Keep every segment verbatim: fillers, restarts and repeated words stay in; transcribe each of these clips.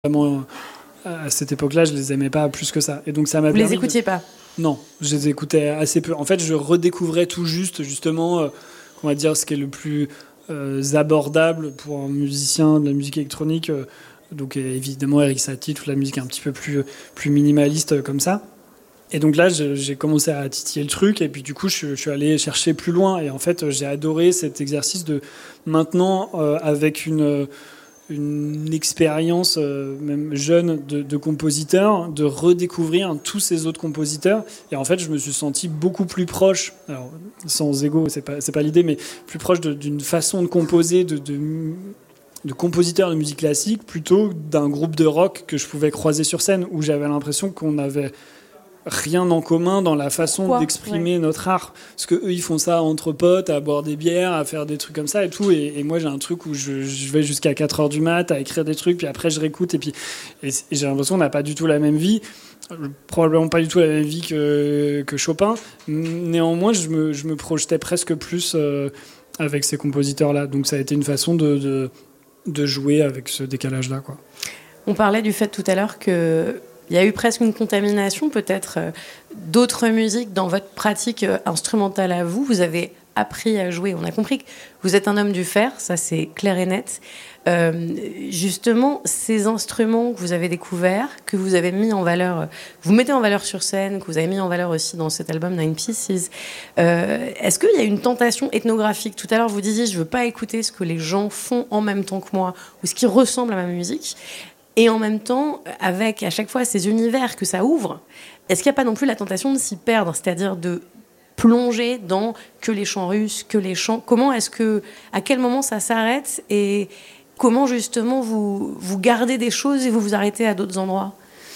vraiment, à cette époque-là, je les aimais pas plus que ça. Et donc ça m'a Vous les écoutiez de... pas? Non, je les écoutais assez peu. En fait, je redécouvrais tout juste, justement, euh, on va dire, ce qui est le plus euh, abordable pour un musicien de la musique électronique. Euh, donc évidemment, Erik Satie, toute la musique un petit peu plus, plus minimaliste euh, comme ça. Et donc là, je, j'ai commencé à titiller le truc, et puis du coup, je, je suis allé chercher plus loin. Et en fait, j'ai adoré cet exercice de maintenant, euh, avec une, une expérience euh, même jeune de, de compositeur, de redécouvrir tous ces autres compositeurs. Et en fait, je me suis senti beaucoup plus proche, alors sans ego, c'est pas, c'est pas l'idée, mais plus proche de, d'une façon de composer, de, de de compositeurs de musique classique, plutôt d'un groupe de rock que je pouvais croiser sur scène, où j'avais l'impression qu'on avait rien en commun dans la façon Quoi d'exprimer ouais. notre art, parce que eux ils font ça entre potes, à boire des bières, à faire des trucs comme ça et tout, et, et moi j'ai un truc où je, je vais jusqu'à quatre heures du mat à écrire des trucs, puis après je réécoute, et puis et, et j'ai l'impression qu'on n'a pas du tout la même vie, probablement pas du tout la même vie que, que Chopin. Néanmoins je me, je me projetais presque plus euh, avec ces compositeurs là, donc ça a été une façon de, de, de jouer avec ce décalage là, quoi. On parlait du fait tout à l'heure que il y a eu presque une contamination, peut-être, euh, d'autres musiques dans votre pratique euh, instrumentale à vous. Vous avez appris à jouer. On a compris que vous êtes un homme du fer, ça c'est clair et net. Euh, justement, ces instruments que vous avez découverts, que vous avez mis en valeur, vous mettez en valeur sur scène, que vous avez mis en valeur aussi dans cet album Nine Pieces, euh, est-ce qu'il y a une tentation ethnographique? Tout à l'heure, vous disiez, je ne veux pas écouter ce que les gens font en même temps que moi, ou ce qui ressemble à ma musique. Et en même temps, avec à chaque fois ces univers que ça ouvre, est-ce qu'il n'y a pas non plus la tentation de s'y perdre, c'est-à-dire de plonger dans que les chants russes, que les chants... Comment est-ce que... À quel moment ça s'arrête et comment justement vous, vous gardez des choses et vous vous arrêtez à d'autres endroits?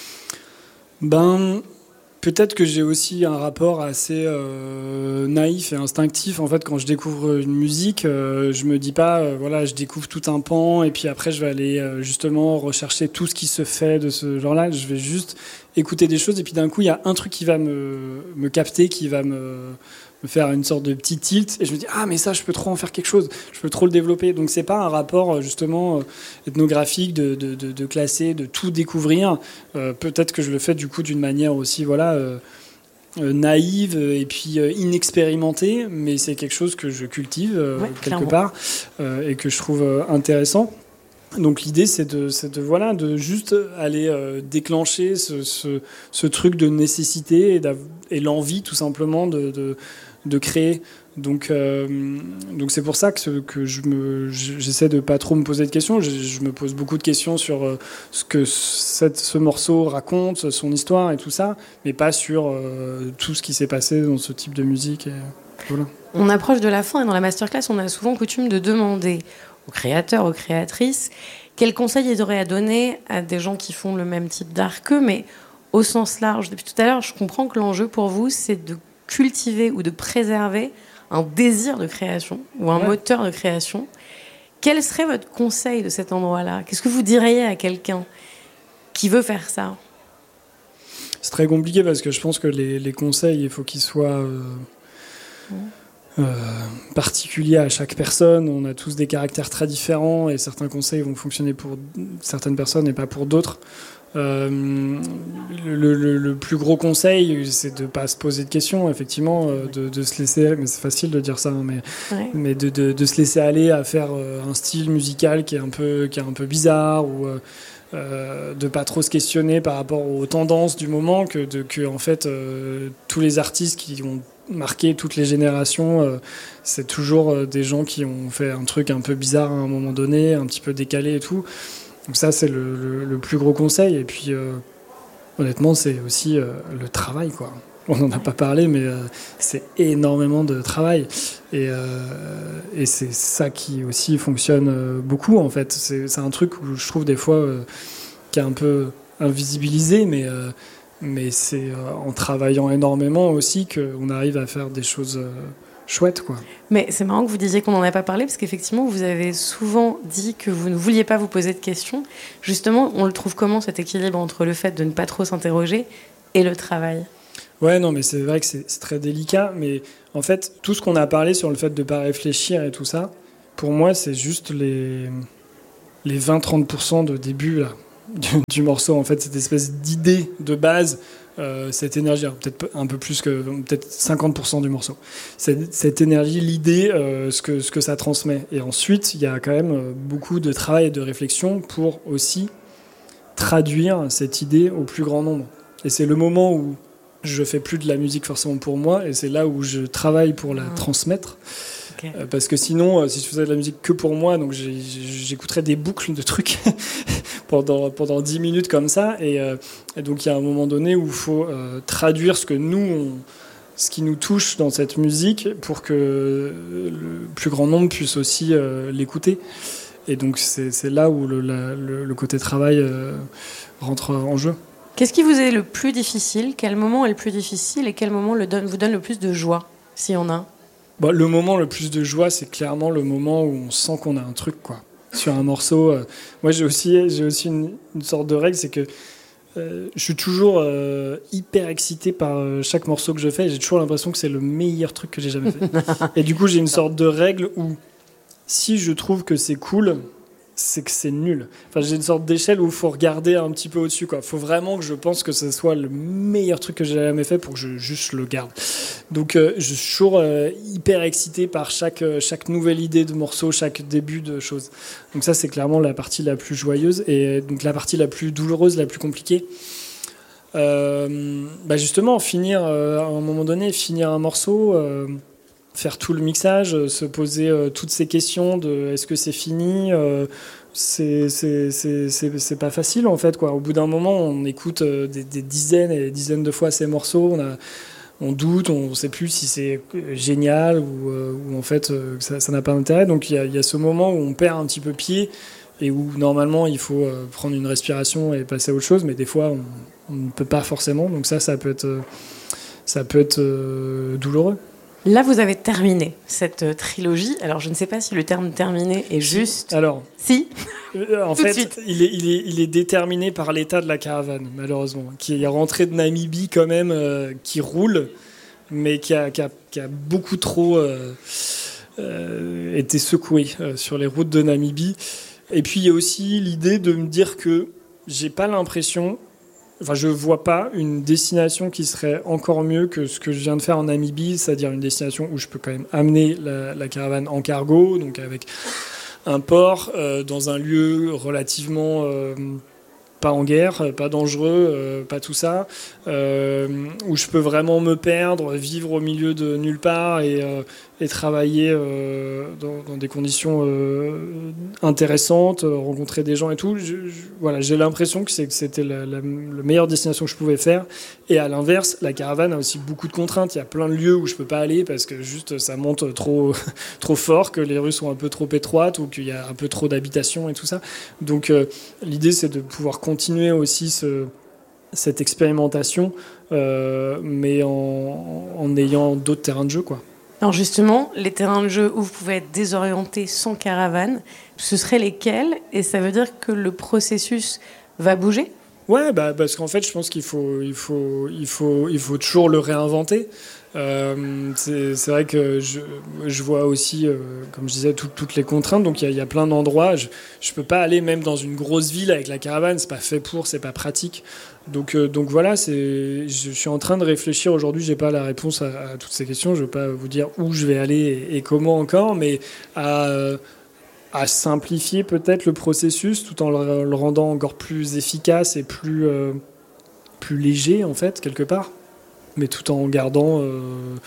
Ben... Peut-être que j'ai aussi un rapport assez euh, naïf et instinctif. En fait, quand je découvre une musique, euh, je me dis pas, euh, voilà, je découvre tout un pan et puis après je vais aller euh, justement rechercher tout ce qui se fait de ce genre-là. Je vais juste écouter des choses et puis d'un coup, il y a un truc qui va me, me capter, qui va me, me faire une sorte de petit tilt et je me dis, ah mais ça, je peux trop en faire quelque chose, je peux trop le développer. Donc c'est pas un rapport justement ethnographique de, de, de, de classer, de tout découvrir. Euh, peut-être que je le fais du coup d'une manière aussi, voilà, euh, euh, naïve et puis euh, inexpérimentée, mais c'est quelque chose que je cultive euh, ouais, quelque clairement. part euh, et que je trouve euh, intéressant. Donc l'idée c'est de, c'est de voilà de juste aller euh, déclencher ce, ce, ce truc de nécessité et, et l'envie tout simplement de, de, de créer. Donc euh, donc c'est pour ça que, que je me, j'essaie de pas trop me poser de questions. Je, je me pose beaucoup de questions sur euh, ce que cette, ce morceau raconte, son histoire et tout ça, mais pas sur euh, tout ce qui s'est passé dans ce type de musique. Et, voilà. On approche de la fin et dans la masterclass, on a souvent coutume de demander aux créateurs, aux créatrices, quels conseils ils auraient à donner à des gens qui font le même type d'art qu'eux, mais au sens large. Depuis tout à l'heure, je comprends que l'enjeu pour vous, c'est de cultiver ou de préserver un désir de création ou un ouais. moteur de création. Quel serait votre conseil de cet endroit-là? Qu'est-ce que vous diriez à quelqu'un qui veut faire ça? C'est très compliqué parce que je pense que les, les conseils, il faut qu'ils soient... Euh... Ouais. Euh, particulier à chaque personne. On a tous des caractères très différents et certains conseils vont fonctionner pour certaines personnes et pas pour d'autres. Euh, le, le, le plus gros conseil, c'est de ne pas se poser de questions, effectivement, euh, de, de se laisser, mais c'est facile de dire ça, hein, mais, ouais. mais de, de, de se laisser aller à faire euh, un style musical qui est un peu, qui est un peu bizarre, ou euh, euh, de pas trop se questionner par rapport aux tendances du moment, que, de, que en fait, euh, tous les artistes qui ont marqué toutes les générations, euh, c'est toujours euh, des gens qui ont fait un truc un peu bizarre à un moment donné, un petit peu décalé et tout. Donc ça, c'est le, le, le plus gros conseil. Et puis, euh, honnêtement, c'est aussi euh, le travail, quoi. On n'en a pas parlé, mais euh, c'est énormément de travail. Et, euh, et c'est ça qui aussi fonctionne euh, beaucoup, en fait. C'est, c'est un truc où je trouve des fois euh, qui est un peu invisibilisé, mais... Euh, mais c'est euh, en travaillant énormément aussi qu'on arrive à faire des choses euh, chouettes, quoi. Mais c'est marrant que vous disiez qu'on n'en a pas parlé, parce qu'effectivement, vous avez souvent dit que vous ne vouliez pas vous poser de questions. Justement, on le trouve comment, cet équilibre entre le fait de ne pas trop s'interroger et le travail? Ouais, non, mais c'est vrai que c'est, c'est très délicat, mais en fait, tout ce qu'on a parlé sur le fait de ne pas réfléchir et tout ça, pour moi, c'est juste les, les vingt à trente pour cent de début, là. du, du morceau, en fait, cette espèce d'idée de base, euh, cette énergie, alors peut-être un peu plus que peut-être cinquante pour cent du morceau. Cette, cette énergie, l'idée, euh, ce que ce que ça transmet. Et ensuite, il y a quand même beaucoup de travail et de réflexion pour aussi traduire cette idée au plus grand nombre. Et c'est le moment où je fais plus de la musique forcément pour moi, et c'est là où je travaille pour la mmh. transmettre. Okay. Euh, parce que sinon, euh, si je faisais de la musique que pour moi, donc j'ai, j'écouterais des boucles de trucs pendant, pendant dix minutes comme ça. Et, euh, et donc il y a un moment donné où il faut euh, traduire ce que nous, on, ce qui nous touche dans cette musique pour que le plus grand nombre puisse aussi euh, l'écouter. Et donc c'est, c'est là où le, la, le, le côté travail euh, rentre en jeu. Qu'est-ce qui vous est le plus difficile ? Quel moment est le plus difficile et quel moment le donne, vous donne le plus de joie, s'il y en a ? Bah, le moment le plus de joie, c'est clairement le moment où on sent qu'on a un truc, quoi. Sur un morceau. Euh, moi, j'ai aussi, j'ai aussi une, une sorte de règle, c'est que euh, je suis toujours euh, hyper excité par euh, chaque morceau que je fais. J'ai toujours l'impression que c'est le meilleur truc que j'ai jamais fait. Et du coup, j'ai une sorte de règle où si je trouve que c'est cool, c'est que c'est nul. Enfin, j'ai une sorte d'échelle où il faut regarder un petit peu au-dessus, quoi. Il faut vraiment que je pense que ce soit le meilleur truc que j'ai jamais fait pour que je juste le garde. Donc, euh, je suis toujours euh, hyper excité par chaque, euh, chaque nouvelle idée de morceau, chaque début de choses. Donc ça, c'est clairement la partie la plus joyeuse et donc la partie la plus douloureuse, la plus compliquée. Euh, bah justement, finir, euh, à un moment donné, finir un morceau... Euh, faire tout le mixage, se poser euh, toutes ces questions de est-ce que c'est fini, euh, c'est, c'est, c'est, c'est, c'est pas facile en fait, quoi. Au bout d'un moment, on écoute euh, des, des dizaines et des dizaines de fois ces morceaux, on, a, on doute, on sait plus si c'est génial ou, euh, ou en fait euh, ça, ça n'a pas d'intérêt. Donc il y a, y a ce moment où on perd un petit peu pied et où normalement il faut euh, prendre une respiration et passer à autre chose, mais des fois on, on ne peut pas forcément. Donc ça, ça peut être, euh, ça peut être euh, douloureux. Là, vous avez terminé cette trilogie. Alors, je ne sais pas si le terme terminé est juste. Alors, si. Euh, en fait, il est, il, est, il est déterminé par l'état de la caravane, malheureusement, qui est rentrée de Namibie quand même, euh, qui roule, mais qui a, qui a, qui a beaucoup trop euh, euh, été secouée euh, sur les routes de Namibie. Et puis, il y a aussi l'idée de me dire que j'ai pas l'impression. Enfin, je vois pas une destination qui serait encore mieux que ce que je viens de faire en Namibie, c'est-à-dire une destination où je peux quand même amener la, la caravane en cargo, donc avec un port, euh, dans un lieu relativement euh, pas en guerre, pas dangereux, euh, pas tout ça, euh, où je peux vraiment me perdre, vivre au milieu de nulle part et, euh, et travailler euh, dans, dans des conditions euh, intéressantes, rencontrer des gens et tout. Je, je, voilà, j'ai l'impression que, c'est, que c'était la, la, la meilleure destination que je pouvais faire. Et à l'inverse, la caravane a aussi beaucoup de contraintes. Il y a plein de lieux où je peux pas aller parce que juste ça monte trop, trop fort, que les rues sont un peu trop étroites ou qu'il y a un peu trop d'habitations et tout ça. Donc euh, l'idée, c'est de pouvoir continuer aussi ce, cette expérimentation, euh, mais en, en ayant d'autres terrains de jeu, quoi. Alors justement, les terrains de jeu où vous pouvez être désorienté sans caravane, ce seraient lesquels ? Et ça veut dire que le processus va bouger ? Ouais, bah, parce qu'en fait, je pense qu'il faut, il faut, il faut, il faut toujours le réinventer. Euh, c'est, c'est vrai que je, je vois aussi, euh, comme je disais, tout, toutes les contraintes. Donc il y, y a plein d'endroits. Je, je peux pas aller même dans une grosse ville avec la caravane. C'est pas fait pour, c'est pas pratique. Donc, euh, donc voilà, c'est, je suis en train de réfléchir aujourd'hui. J'ai pas la réponse à, à toutes ces questions. Je vais pas vous dire où je vais aller et, et comment encore, mais à euh, à simplifier peut-être le processus tout en le, le rendant encore plus efficace et plus, euh, plus léger en fait quelque part, mais tout en gardant euh,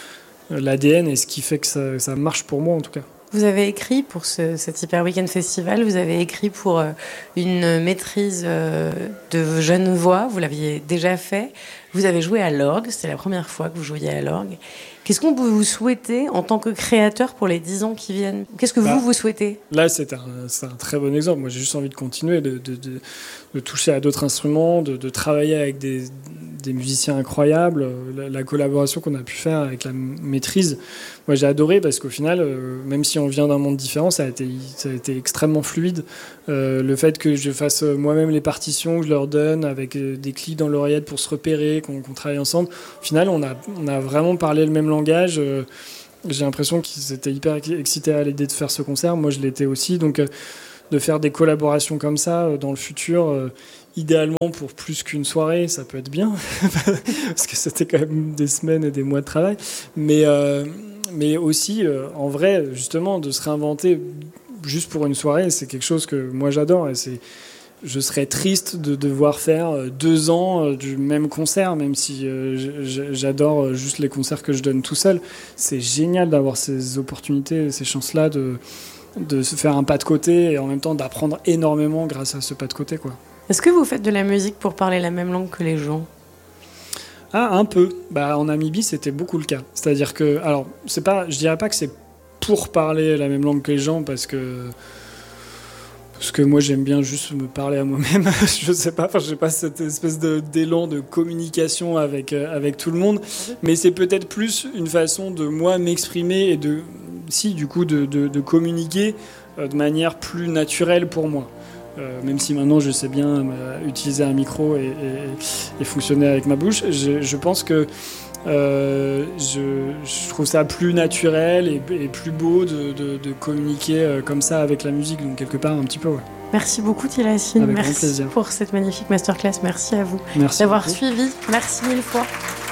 l'A D N et ce qui fait que ça, ça marche pour moi en tout cas. Vous avez écrit pour ce, cet Hyper Weekend Festival, vous avez écrit pour euh, une maîtrise euh, de jeune voix, vous l'aviez déjà fait, vous avez joué à l'orgue, c'était la première fois que vous jouiez à l'orgue. Qu'est-ce qu'on vous souhaitez en tant que créateur pour les dix ans qui viennent ? Qu'est-ce que bah, vous, vous souhaitez ? Là, c'est un, c'est un très bon exemple. Moi, j'ai juste envie de continuer, de, de, de, de toucher à d'autres instruments, de, de travailler avec des, des musiciens incroyables. La, la collaboration qu'on a pu faire avec la maîtrise, moi, j'ai adoré parce qu'au final, euh, même si on vient d'un monde différent, ça a été, ça a été extrêmement fluide. Euh, le fait que je fasse moi-même les partitions, que je leur donne avec des clics dans l'oreillette pour se repérer, qu'on, qu'on travaille ensemble. Au final, on a, on a vraiment parlé le même langage. Euh, j'ai l'impression qu'ils étaient hyper excités à l'idée de faire ce concert. Moi, je l'étais aussi. Donc, euh, de faire des collaborations comme ça euh, dans le futur. Euh, idéalement pour plus qu'une soirée, ça peut être bien, parce que c'était quand même des semaines et des mois de travail. Mais, euh, mais aussi, euh, en vrai, justement, de se réinventer juste pour une soirée, c'est quelque chose que moi j'adore. Et c'est, je serais triste de devoir faire deux ans du même concert, même si euh, j'adore juste les concerts que je donne tout seul. C'est génial d'avoir ces opportunités, ces chances-là de, de se faire un pas de côté et en même temps d'apprendre énormément grâce à ce pas de côté, quoi. Est-ce que vous faites de la musique pour parler la même langue que les gens ? Ah, un peu. Bah, en Namibie, c'était beaucoup le cas. C'est-à-dire que, alors, c'est pas, je dirais pas que c'est pour parler la même langue que les gens, parce que, parce que moi, j'aime bien juste me parler à moi-même. Je sais pas, enfin, j'ai pas cette espèce de, d'élan de communication avec, euh, avec tout le monde. Mais c'est peut-être plus une façon de moi m'exprimer et de, si, du coup, de, de, de communiquer euh, de manière plus naturelle pour moi. Euh, même si maintenant je sais bien euh, utiliser un micro et, et, et fonctionner avec ma bouche, je, je pense que euh, je, je trouve ça plus naturel et, et plus beau de, de, de communiquer euh, comme ça avec la musique, donc quelque part un petit peu, ouais. Merci beaucoup Thilacine, avec merci pour cette magnifique masterclass, merci à vous merci d'avoir beaucoup. suivi, merci mille fois.